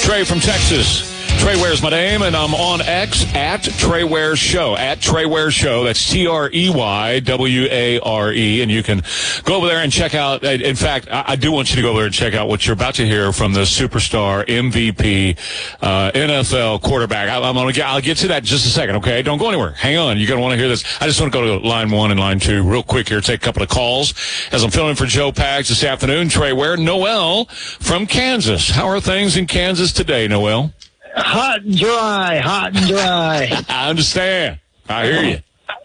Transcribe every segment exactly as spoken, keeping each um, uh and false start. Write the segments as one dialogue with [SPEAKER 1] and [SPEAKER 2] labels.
[SPEAKER 1] Trey from Texas. Trey Ware's my name, and I'm on X at Trey Ware Show. At Trey Ware Show. That's T R E Y W A R E. And you can go over there and check out. In fact, I do want you to go over there and check out what you're about to hear from the superstar M V P uh, N F L quarterback. I, I'm gonna get, I'll get to that in just a second, okay? Don't go anywhere. Hang on. You're going to want to hear this. I just want to go to line one and line two real quick here, take a couple of calls. As I'm filling for Joe Pags this afternoon, Trey Ware, Noel from Kansas. How are things in Kansas today, Noel?
[SPEAKER 2] Hot and dry, hot and dry.
[SPEAKER 1] I understand. I hear you.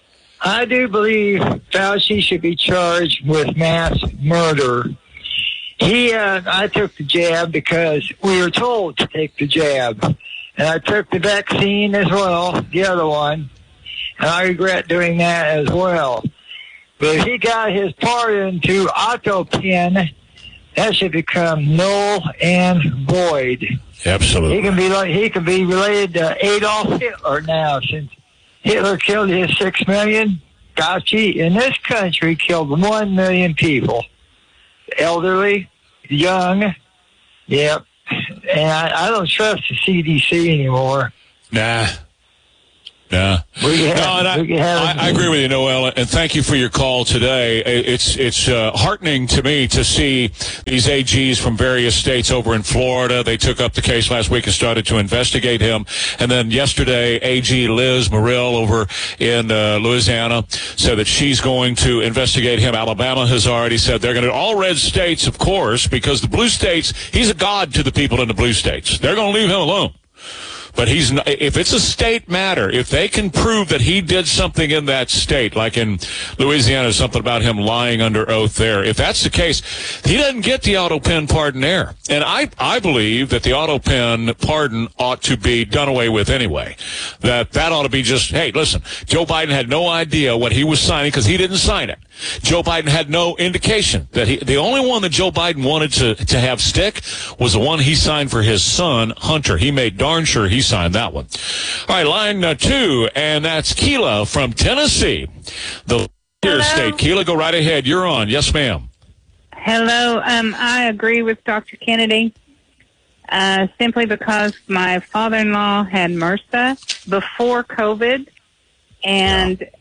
[SPEAKER 2] I do believe Fauci should be charged with mass murder. He, uh, I took the jab because we were told to take the jab. And I took the vaccine as well, the other one. And I regret doing that as well. But if he got his pardon to Autopin, that should become null and void.
[SPEAKER 1] Absolutely.
[SPEAKER 2] He can be like he can be related to Adolf Hitler now, since Hitler killed his six million. Fauci in this country killed one million people, elderly, young. Yep. And I, I don't trust the C D C anymore.
[SPEAKER 1] Nah. Yeah.
[SPEAKER 2] We have,
[SPEAKER 1] no, and I,
[SPEAKER 2] we have,
[SPEAKER 1] I, I agree with you, Noel, and thank you for your call today. It's it's uh, heartening to me to see these A Gs from various states over in Florida. They took up the case last week and started to investigate him. And then yesterday, A G Liz Muriel over in uh, Louisiana said that she's going to investigate him. Alabama has already said they're going to, all red states, of course, because the blue states, he's a god to the people in the blue states. They're going to leave him alone. But he's not, if it's a state matter, if they can prove that he did something in that state, like in Louisiana, something about him lying under oath there, if that's the case, he doesn't get the auto pen pardon there. And I, I believe that the auto pen pardon ought to be done away with anyway. That that ought to be just, hey, listen, Joe Biden had no idea what he was signing because he didn't sign it. Joe Biden had no indication that he, the only one that Joe Biden wanted to, to have stick was the one he signed for his son, Hunter. He made darn sure he signed that one. All right, line uh, two, and that's Keela from Tennessee. The
[SPEAKER 3] Hello.
[SPEAKER 1] state. Keela, go right ahead. You're on. Yes, ma'am.
[SPEAKER 3] Hello. Um, I agree with Doctor Kennedy, uh, simply because my father-in-law had MRSA before COVID, and yeah.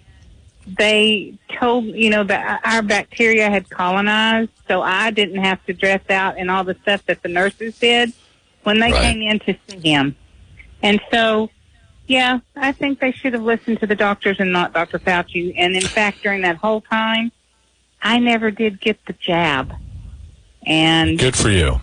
[SPEAKER 3] They told, you know, that our bacteria had colonized, so I didn't have to dress out and all the stuff that the nurses did when they
[SPEAKER 1] right.
[SPEAKER 3] came in to see him. And so, yeah, I think they should have listened to the doctors and not Doctor Fauci. And, in fact, during that whole time, I never did get the jab. And
[SPEAKER 1] good for you.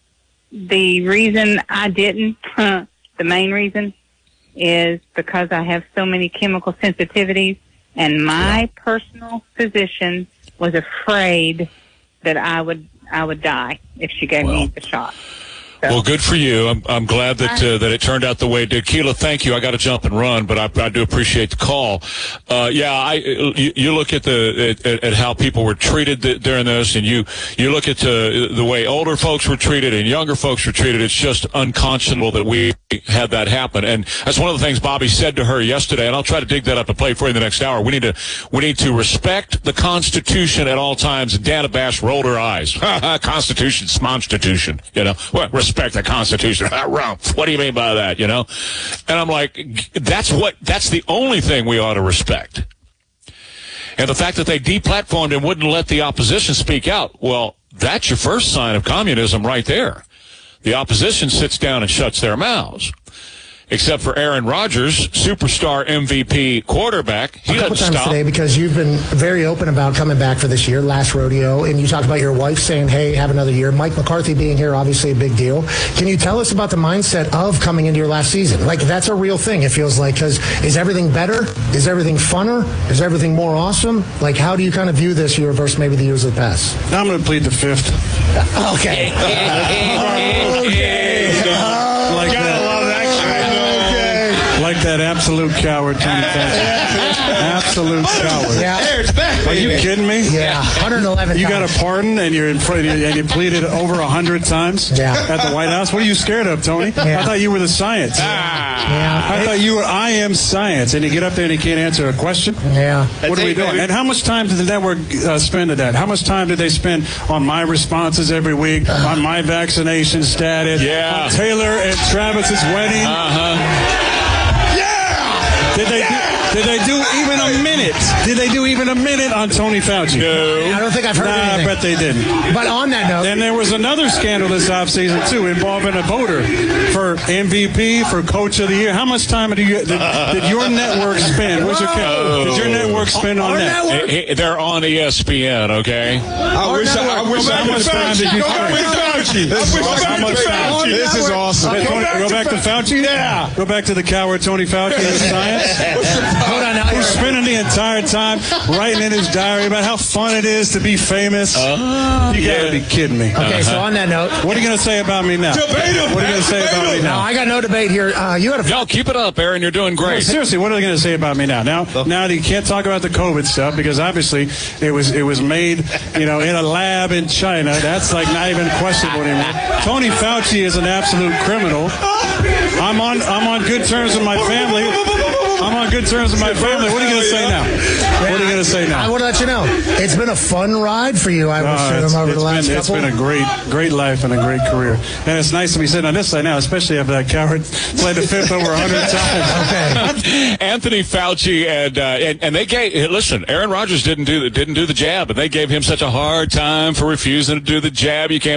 [SPEAKER 3] The reason I didn't, the main reason, is because I have so many chemical sensitivities. And my personal physician was afraid that I would I would die if she gave
[SPEAKER 1] well,
[SPEAKER 3] me the shot. So.
[SPEAKER 1] Well, good for you. I'm, I'm glad that uh, that it turned out the way it did. Keela, thank you. I got to jump and run, but I, I do appreciate the call. Uh, yeah, I you, you look at the at, at how people were treated th- during this, and you you look at the the way older folks were treated and younger folks were treated. It's just unconscionable that we had that happen, and that's one of the things Bobby said to her yesterday. And I'll try to dig that up and play for you in the next hour. We need to we need to respect the Constitution at all times. And Dana Bash rolled her eyes. Constitution, smonstitution. You know, well, respect the Constitution. What do you mean by that? You know, and I'm like, that's what that's the only thing we ought to respect. And the fact that they deplatformed and wouldn't let the opposition speak out, well, that's your first sign of communism right there. The opposition sits down and shuts their mouths. Except for Aaron Rodgers, superstar M V P quarterback. He
[SPEAKER 4] a couple
[SPEAKER 1] doesn't
[SPEAKER 4] times
[SPEAKER 1] stop.
[SPEAKER 4] Today, because you've been very open about coming back for this year, last rodeo, and you talked about your wife saying, hey, have another year. Mike McCarthy being here, obviously a big deal. Can you tell us about the mindset of coming into your last season? Like, that's a real thing, it feels like, because is everything better? Is everything funner? Is everything more awesome? Like, how do you kind of view this year versus maybe the years that pass?
[SPEAKER 5] I'm going to plead the fifth.
[SPEAKER 4] Okay.
[SPEAKER 5] okay. Uh, like that. Like that absolute coward, Tony Fauci. Absolute coward.
[SPEAKER 4] Yeah.
[SPEAKER 6] There, it's back,
[SPEAKER 5] Are you kidding me?
[SPEAKER 4] Yeah, one hundred eleven
[SPEAKER 5] You got
[SPEAKER 4] times.
[SPEAKER 5] a pardon and you're in front and you pleaded over a hundred times
[SPEAKER 4] Yeah.
[SPEAKER 5] at the White House. What are you scared of, Tony?
[SPEAKER 4] Yeah.
[SPEAKER 5] I thought you were the science.
[SPEAKER 4] Yeah.
[SPEAKER 5] I thought you were I am science, and you get up there and you can't answer a question.
[SPEAKER 4] Yeah.
[SPEAKER 5] What are we doing? And how much time did the network uh, spend at that? How much time did they spend on my responses every week, on my vaccination status,
[SPEAKER 1] Yeah.
[SPEAKER 5] on Taylor and Travis's wedding?
[SPEAKER 1] Uh-huh.
[SPEAKER 5] Yeah! Did they do, did they do even a minute? Did they do even a minute on Tony Fauci?
[SPEAKER 1] No.
[SPEAKER 4] I don't think I've heard
[SPEAKER 5] Nah, I
[SPEAKER 4] anything.
[SPEAKER 5] bet they didn't.
[SPEAKER 4] But on that note,
[SPEAKER 5] Then there was another scandal this offseason, too, involving a voter for M V P, for Coach of the Year. How much time did, you, did, did your network spend? Where's your, did your network spend on
[SPEAKER 4] Our
[SPEAKER 5] that?
[SPEAKER 4] network-
[SPEAKER 1] Hey, hey, They're on E S P N, okay?
[SPEAKER 6] I wish I, I wish
[SPEAKER 5] How
[SPEAKER 6] I
[SPEAKER 5] much
[SPEAKER 6] was
[SPEAKER 5] time did you
[SPEAKER 6] Go back
[SPEAKER 5] spend?
[SPEAKER 6] to Fauci.
[SPEAKER 5] This is
[SPEAKER 6] Go
[SPEAKER 5] awesome.
[SPEAKER 6] back
[SPEAKER 5] How
[SPEAKER 6] to
[SPEAKER 5] much time?
[SPEAKER 6] Fauci. This is awesome.
[SPEAKER 5] Hey, Tony,
[SPEAKER 6] Go
[SPEAKER 5] go
[SPEAKER 6] back
[SPEAKER 5] back
[SPEAKER 6] to
[SPEAKER 5] to Fauci?
[SPEAKER 6] Yeah.
[SPEAKER 5] Go back to the coward Tony Fauci and his science?
[SPEAKER 4] hold on now.
[SPEAKER 5] Who's spending the entire time writing in his diary about how fun it is to be famous? you gotta
[SPEAKER 1] yeah.
[SPEAKER 5] be kidding me.
[SPEAKER 4] Okay, so on that note,
[SPEAKER 5] What are you gonna say about me now?
[SPEAKER 6] Debate him,
[SPEAKER 5] What are you gonna say
[SPEAKER 6] debate
[SPEAKER 5] about me
[SPEAKER 6] him.
[SPEAKER 4] no,
[SPEAKER 5] now?
[SPEAKER 4] I got no debate here. Uh, you had a
[SPEAKER 1] No, keep it up, Aaron. You're doing great.
[SPEAKER 5] Seriously, what are they going to say about me now? Now, now you can't talk about the COVID stuff because obviously it was it was made, you know, in a lab in China. That's like not even questionable anymore. Tony Fauci is an absolute criminal. I'm on I'm on good terms with my family. I'm on good terms with my family. What are you going to say now? What are you going to say
[SPEAKER 4] I
[SPEAKER 5] now?
[SPEAKER 4] want to let you know, it's been a fun ride for you, I will
[SPEAKER 5] Uh,
[SPEAKER 4] say,
[SPEAKER 5] it's,
[SPEAKER 4] over
[SPEAKER 5] it's
[SPEAKER 4] the last
[SPEAKER 5] been, it's
[SPEAKER 4] couple.
[SPEAKER 5] been a great, great life and a great career. And it's nice to be sitting on this side now, especially after that coward played the fifth over a hundred times.
[SPEAKER 4] Okay.
[SPEAKER 1] Anthony Fauci and, uh, and and they gave listen. Aaron Rodgers didn't do the didn't do the jab, and they gave him such a hard time for refusing to do the jab. You can't